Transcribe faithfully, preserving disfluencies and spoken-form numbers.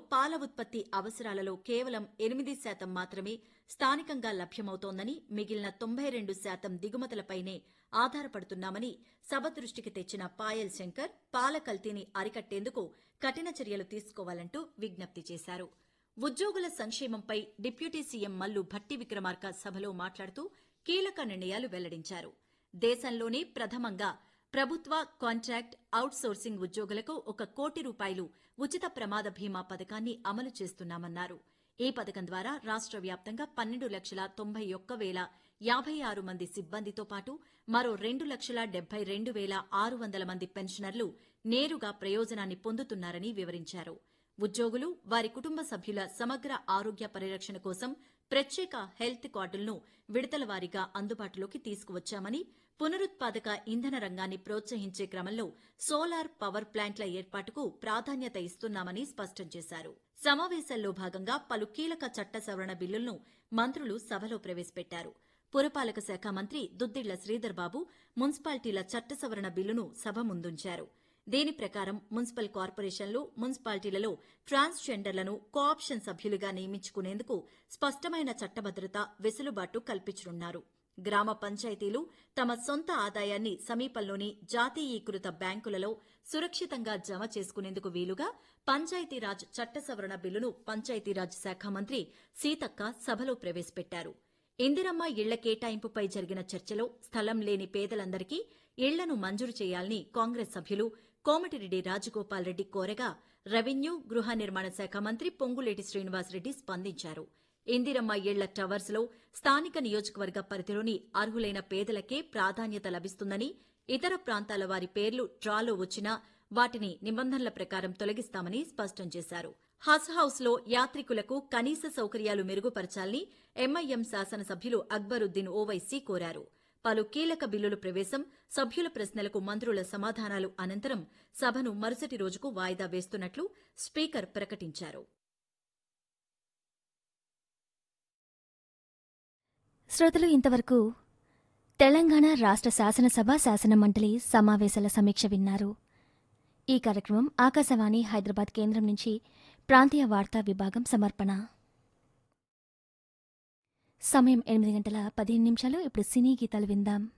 పాల ఉత్పత్తి అవసరాలలో కేవలం ఎనిమిది శాతం మాత్రమే స్థానికంగా లభ్యమవుతోందని, మిగిలిన తొంభై రెండు శాతం దిగుమతులపైనే ఆధారపడుతున్నామని సభ దృష్టికి తెచ్చిన పాయల్ శంకర్ పాల కల్తీని అరికట్టేందుకు కఠిన చర్యలు తీసుకోవాలంటూ విజ్ఞప్తి చేశారు. ఉద్యోగుల సంక్షేమంపై డిప్యూటీ సీఎం మల్లు భట్టి విక్రమార్క సభలో మాట్లాడుతూ కీలక నిర్ణయాలు వెల్లడించారు. దేశంలోనే ప్రథమంగా ప్రభుత్వ, కాంట్రాక్ట్, అవుట్ సోర్సింగ్ ఉద్యోగులకు ఒక కోటి రూపాయలు ఉచిత ప్రమాద బీమా పథకాన్ని అమలు చేస్తున్నామన్నారు. ఈ పథకం ద్వారా రాష్ట్ర వ్యాప్తంగా పన్నెండు లక్షల తొంభై ఒక్క వేల యాభై ఆరు మంది సిబ్బందితో పాటు మరో రెండు లక్షల డెబ్బై రెండు వేల ఆరు వందల మంది పెన్షనర్లు నేరుగా ప్రయోజనాన్ని పొందుతున్నారని వివరించారు. ఉద్యోగులు, వారి కుటుంబ సభ్యుల సమగ్ర ఆరోగ్య పరిరక్షణ కోసం ప్రత్యేక హెల్త్ కార్డులను విడతల వారీగా అందుబాటులోకి తీసుకువచ్చామని, పునరుత్పాదక ఇంధన రంగాన్ని ప్రోత్సహించే క్రమంలో సోలార్ పవర్ ప్లాంట్ల ఏర్పాటుకు ప్రాధాన్యత ఇస్తున్నామని స్పష్టం చేశారు. సమావేశంలో భాగంగా పలు కీలక చట్ట సవరణ బిల్లులను మంత్రులు సభలో ప్రవేశపెట్టారు. పురపాలక శాఖ మంత్రి దుద్దిళ్ల శ్రీధర్ బాబు మున్సిపాలిటీల చట్ట సవరణ బిల్లును సభ ముందుంచారు. దీని ప్రకారం మున్సిపల్ కార్పొరేషన్లు, మున్సిపాలిటీలలో ట్రాన్స్ జెండర్లను కోఆప్షన్ సభ్యులుగా నియమించుకునేందుకు స్పష్టమైన చట్టభద్రత, వెసులుబాటు కల్పించనున్నారు. గ్రామ పంచాయతీలు తమ సొంత ఆదాయాన్ని సమీపంలోని జాతీయీకృత బ్యాంకులలో సురక్షితంగా జమ చేసుకునేందుకు వీలుగా పంచాయతీరాజ్ చట్ట సవరణ బిల్లును పంచాయతీరాజ్ శాఖ మంత్రి సీతక్క సభలో ప్రవేశపెట్టారు. ఇందిరమ్మ ఇళ్ల కేటాయింపుపై జరిగిన చర్చలో స్థలం లేని పేదలందరికీ ఇళ్లను మంజూరు చేయాలని కాంగ్రెస్ సభ్యులు కోమటిరెడ్డి రాజగోపాల్ రెడ్డి కోరగా రెవెన్యూ, గృహ నిర్మాణ శాఖ మంత్రి పొంగులేటి శ్రీనివాసరెడ్డి స్పందించారు. ఇందిరమ్మ ఇళ్ల టవర్స్ లో స్థానిక నియోజకవర్గ పరిధిలోని అర్హులైన పేదలకే ప్రాధాన్యత లభిస్తుందని, ఇతర ప్రాంతాల వారి పేర్లు డ్రాలో వచ్చినా వాటిని నిబంధనల ప్రకారం తొలగిస్తామని స్పష్టం చేశారు. హజ్ హౌస్ లో యాత్రికులకు కనీస సౌకర్యాలు మెరుగుపరచాలని ఎంఐఎం శాసనసభ్యులు అక్బరుద్దీన్ ఓవైసీ కోరారు. పలు కీలక బిల్లుల ప్రవేశం, సభ్యుల ప్రశ్నలకు మంత్రుల సమాధానాలు అనంతరం సభను మరుసటి రోజుకు వాయిదా వేస్తున్నట్లు స్పీకర్ ప్రకటించారు. శ్రోతలు ఇంతవరకు తెలంగాణ రాష్ట్ర శాసనసభ శాసనమండలి సమావేశాల సమీక్ష విన్నారు. ఈ కార్యక్రమం ఆకాశవాణి హైదరాబాద్ కేంద్రం నుంచి ప్రాంతీయ వార్తా విభాగం సమర్పణ. సమయం ఎనిమిది గంటల పదిహేను నిమిషాలు. ఇప్పుడు సినీ గీతాలు విందాం.